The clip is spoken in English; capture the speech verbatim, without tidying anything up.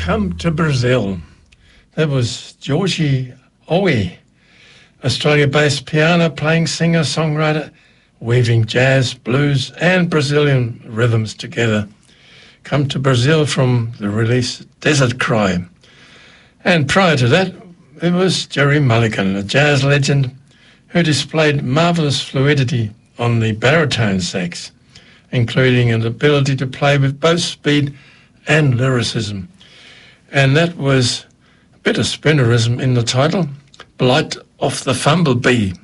Come to Brazil. That was Georgie Owe, Australia-based piano-playing singer-songwriter, weaving jazz, blues and Brazilian rhythms together. Come to Brazil from the release Desert Cry. And prior to that, it was Gerry Mulligan, a jazz legend who displayed marvellous fluidity on the baritone sax, including an ability to play with both speed and lyricism. And that was a bit of spinnerism in the title, Blight of the Fumblebee.